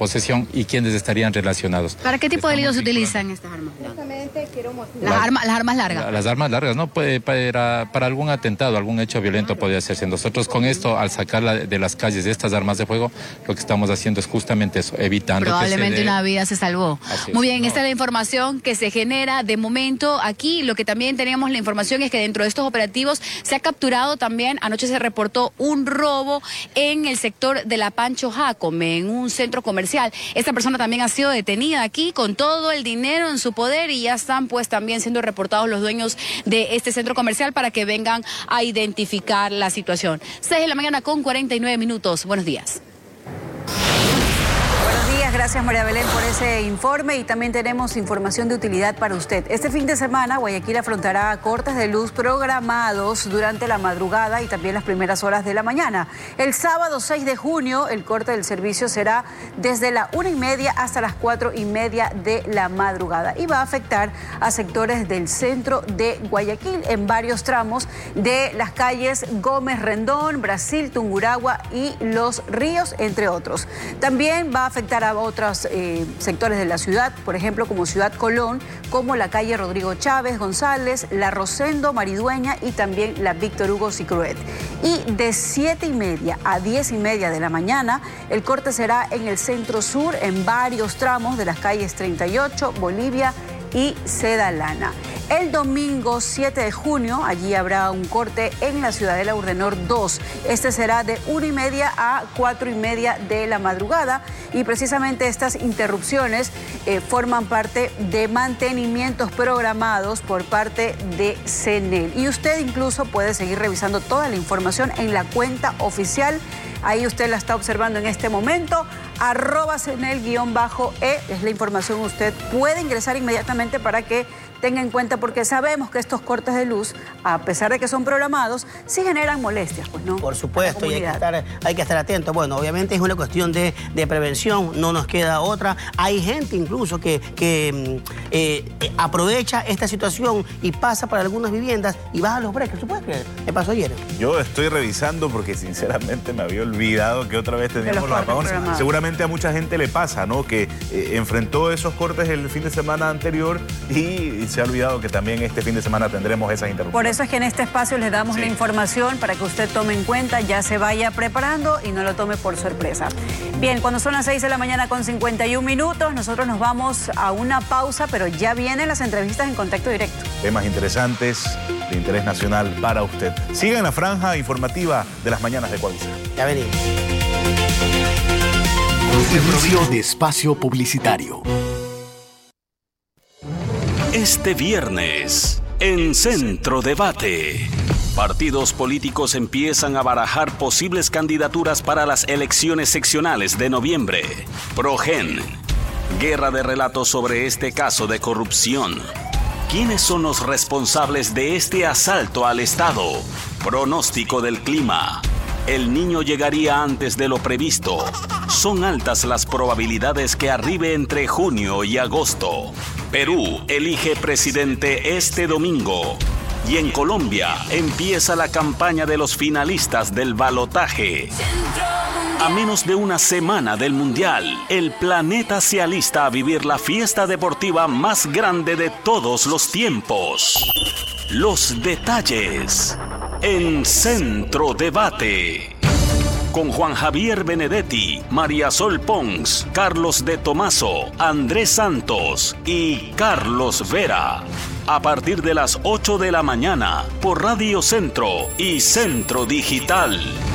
posesión y quiénes estarían relacionados. ¿Para qué tipo de delitos se utilizan estas armas? Las armas largas. Las armas largas, ¿no? Para algún atentado, algún hecho violento podría hacerse. Nosotros con esto, al sacarla de las calles de estas armas de fuego, lo que estamos haciendo es justamente eso, evitando probablemente que una vida se salvó. Muy bien, esta es la información que se genera de momento aquí. Lo que también teníamos la información es que dentro de estos operativos se ha capturado también, anoche se reportó un robo en el sector de la Pancho Jácome, en un centro comercial. Esta persona también ha sido detenida aquí con todo el dinero en su poder y ya están pues también siendo reportados los dueños de este centro comercial para que vengan a identificar la situación. 6:49 Buenos días. Buenos días, gracias María Belén por ese informe y también tenemos información de utilidad para usted. Este fin de semana Guayaquil afrontará cortes de luz programados durante la madrugada y también las primeras horas de la mañana. El sábado 6 de junio el corte del servicio será desde la 1:30 hasta las 4:30 de la madrugada y va a afectar a sectores del centro de Guayaquil en varios tramos de las calles Gómez Rendón, Brasil, Tungurahua y Los Ríos, entre otros. También va a afectar a otros sectores de la ciudad, por ejemplo, como Ciudad Colón, como la calle Rodrigo Chávez González, la Rosendo Maridueña y también la Víctor Hugo Sicruet. Y de 7:30 a 10:30 de la mañana, el corte será en el centro sur, en varios tramos de las calles 38, Bolivia y Seda Lana. El domingo 7 de junio, allí habrá un corte en la Ciudadela Urdenor 2. Este será de 1:30 a 4:30 de la madrugada y precisamente estas interrupciones forman parte de mantenimientos programados por parte de CENEL. Y usted incluso puede seguir revisando toda la información en la cuenta oficial. Ahí usted la está observando en este momento, @CENEL_E, es la información. Usted puede ingresar inmediatamente para que tenga en cuenta, porque sabemos que estos cortes de luz, a pesar de que son programados, sí generan molestias, pues, ¿no? Por supuesto, y hay que estar atentos. Bueno, obviamente es una cuestión de prevención, no nos queda otra. Hay gente incluso que aprovecha esta situación y pasa para algunas viviendas y baja los breaks. ¿Tú puedes creer? ¿Qué pasó ayer? Yo estoy revisando porque sinceramente me había olvidado que otra vez teníamos los apagones. Seguramente a mucha gente le pasa, ¿no? Que enfrentó esos cortes el fin de semana anterior y se ha olvidado que también este fin de semana tendremos esas interrupciones. Por eso es que en este espacio les damos la información para que usted tome en cuenta, ya se vaya preparando y no lo tome por sorpresa. Bien, cuando son las 6:51, nosotros nos vamos a una pausa, pero ya vienen las entrevistas en Contacto Directo. Temas interesantes de interés nacional para usted. Siga en la franja informativa de las mañanas de Coavisa. Ya venimos. Servicio de espacio publicitario. Este viernes, en Centro Debate, partidos políticos empiezan a barajar posibles candidaturas para las elecciones seccionales de noviembre. Progen, guerra de relatos sobre este caso de corrupción. ¿Quiénes son los responsables de este asalto al Estado? Pronóstico del clima. El niño llegaría antes de lo previsto. Son altas las probabilidades que arribe entre junio y agosto. Perú elige presidente este domingo. Y en Colombia empieza la campaña de los finalistas del balotaje. A menos de una semana del Mundial, el planeta se alista a vivir la fiesta deportiva más grande de todos los tiempos. Los detalles en Centro Debate. Con Juan Javier Benedetti, María Sol Pons, Carlos de Tomaso, Andrés Santos y Carlos Vera. A partir de las 8 de la mañana por Radio Centro y Centro Digital.